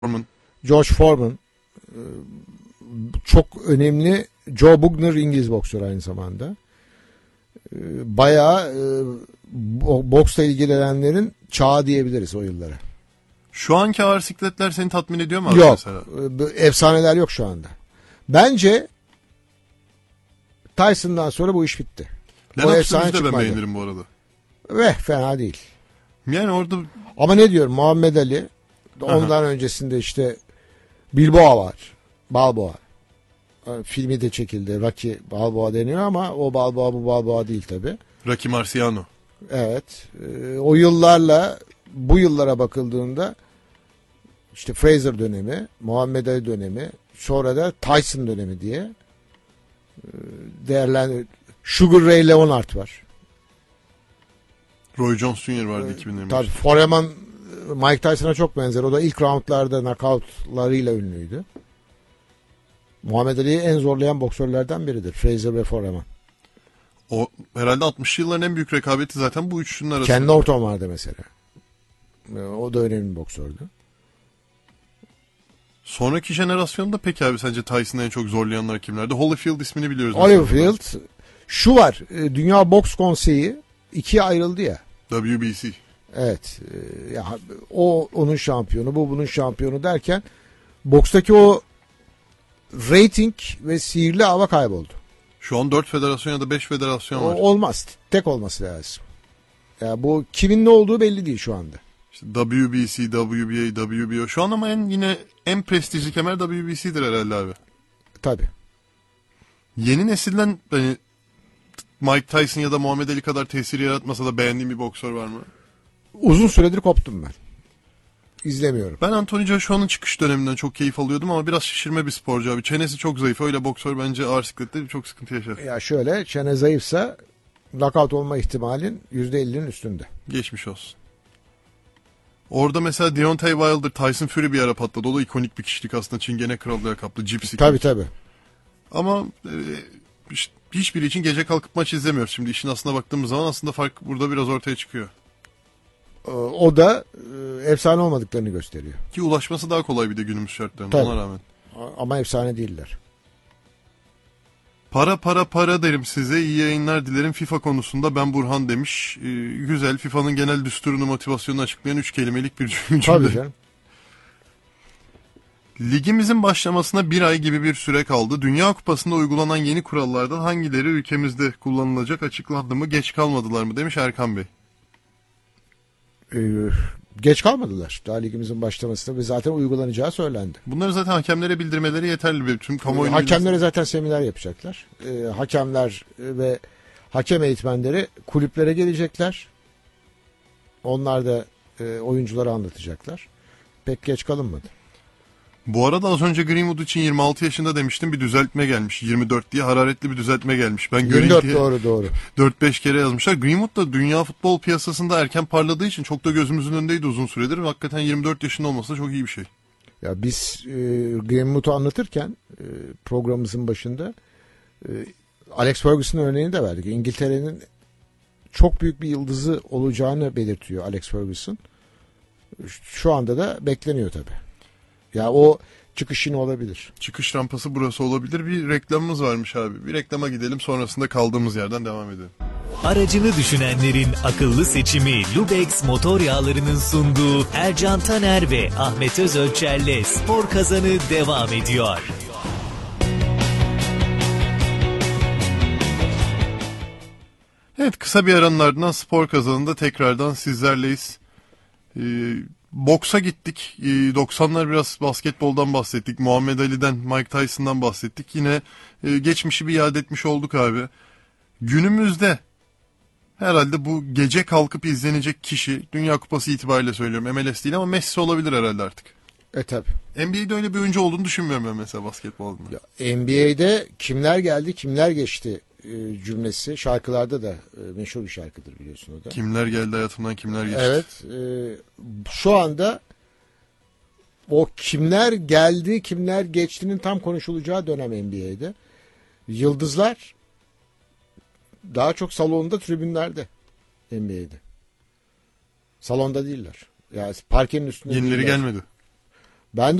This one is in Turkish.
Foreman. George Foreman çok önemli. Joe Bugner İngiliz boksör aynı zamanda. Bayağı boksla ilgilenenlerin çağı diyebiliriz o yıllara. Şu anki ağır sikletler seni tatmin ediyor mu abi yok. mesela? Efsaneler yok şu anda. Bence Tyson'dan sonra bu iş bitti. Lennox Lewis'i de ben beğenirim bu arada. Fena değil. Yani orada... Ama ne diyorum, Muhammed Ali, ondan öncesinde işte Balboa var. Balboa. Filmi de çekildi. Rocky Balboa deniyor ama o Balboa bu Balboa değil tabi. Rocky Marciano. Evet. O yıllarla bu yıllara bakıldığında işte Fraser dönemi, Muhammed Ali dönemi, sonra da Tyson dönemi diye değerlendir. Sugar Ray Leonard var. Roy Jones Jr. vardı 2020'de. Tabii Foreman Mike Tyson'a çok benzer. O da ilk roundlarda knockoutlarıyla ünlüydü. Muhammed Ali'yi en zorlayan boksörlerden biridir. Fraser ve Foreman. O herhalde 60'lı yılların en büyük rekabeti zaten bu üçünün arasında. Ken Norton vardı mesela. O da önemli bir boksördü. Sonraki jenerasyonda peki abi sence Tyson'ı en çok zorlayanlar kimlerdi? Holyfield ismini biliyoruz. Holyfield. Şu var. Dünya Boks Konseyi ikiye ayrıldı ya. WBC. Evet. O onun şampiyonu, bu bunun şampiyonu derken bokstaki o rating ve sihirli hava kayboldu. Şu an 4 federasyon ya da 5 federasyon var. Olmaz. Tek olması lazım. Ya bu kimin ne olduğu belli değil şu anda. İşte WBC, WBA, WBO. Şu an ama yine en prestijli kemer WBC'dir herhalde abi. Tabii. Yeni nesilden hani Mike Tyson ya da Muhammed Ali kadar tesir yaratmasa da beğendiğin bir boksör var mı? Uzun süredir koptum ben. İzlemiyorum. Ben Anthony Joshua'nın çıkış döneminden çok keyif alıyordum ama biraz şişirme bir sporcu abi. Çenesi çok zayıf. Öyle boksör bence ağır siklette çok sıkıntı yaşar. Ya şöyle, çene zayıfsa knockout olma ihtimalin %50'nin üstünde. Geçmiş olsun. Orada mesela Deontay Wilder, Tyson Fury bir ara patladı. O da ikonik bir kişilik aslında. Çingene krallığa kaplı. Gypsy King. Tabii. Ama hiçbiri için gece kalkıp maç izlemiyoruz. Şimdi işin aslına baktığımız zaman aslında fark burada biraz ortaya çıkıyor. O da efsane olmadıklarını gösteriyor. Ki ulaşması daha kolay bir de günümüz şartlarında. Tabii. Ona rağmen. Ama efsane değiller. Para derim size. İyi yayınlar dilerim. FIFA konusunda ben Burhan demiş. Güzel. FIFA'nın genel düsturunu, motivasyonunu açıklayan 3 kelimelik bir cümle. Tabii canım. Ligimizin başlamasına 1 ay gibi bir süre kaldı. Dünya Kupası'nda uygulanan yeni kurallardan hangileri ülkemizde kullanılacak açıklandı mı? Geç kalmadılar mı? Demiş Erkan Bey. Geç kalmadılar. Daha ligimizin başlamasında ve zaten uygulanacağı söylendi. Bunları zaten hakemlere bildirmeleri yeterli. Tüm kamuoyunu hakemlere zaten seminer yapacaklar. Hakemler ve hakem eğitmenleri kulüplere gelecekler. Onlar da oyunculara anlatacaklar. Pek geç kalınmadı. Bu arada az önce Greenwood için 26 yaşında demiştim, bir düzeltme gelmiş. 24 diye hararetli bir düzeltme gelmiş. Ben 24 diye doğru. 4-5 kere yazmışlar. Greenwood da dünya futbol piyasasında erken parladığı için çok da gözümüzün önündeydi uzun süredir. Hakikaten 24 yaşında olması da çok iyi bir şey. Ya biz Greenwood'u anlatırken programımızın başında Alex Ferguson örneğini de verdik. İngiltere'nin çok büyük bir yıldızı olacağını belirtiyor Alex Ferguson. Şu anda da bekleniyor tabii. Ya o çıkış yine olabilir. Çıkış rampası burası olabilir. Bir reklamımız varmış abi. Bir reklama gidelim, sonrasında kaldığımız yerden devam edelim. Aracını düşünenlerin akıllı seçimi Lubex motor yağlarının sunduğu Ercan Taner ve Ahmet Özölçer'le Spor Kazanı devam ediyor. Evet, kısa bir aranın ardından Spor Kazanı'nda tekrardan sizlerleyiz. Boksa gittik. 90'lar biraz basketboldan bahsettik. Muhammed Ali'den, Mike Tyson'dan bahsettik. Yine geçmişi bir yad etmiş olduk abi. Günümüzde herhalde bu gece kalkıp izlenecek kişi, Dünya Kupası itibariyle söylüyorum, MLS değil ama Messi olabilir herhalde artık. Tabi. NBA'de öyle bir oyuncu olduğunu düşünmüyorum ben mesela basketbolda. NBA'de kimler geldi kimler geçti cümlesi şarkılarda da meşhur bir şarkıdır, biliyorsun o da. Kimler geldi hayatımdan, kimler geçti. Evet. Şu anda o kimler geldi kimler geçtiğinin tam konuşulacağı dönem NBA'de. Yıldızlar daha çok salonda, tribünlerde NBA'de. Salonda değiller. Yani parkenin üstünde Yenileri değiller. gelmedi. Ben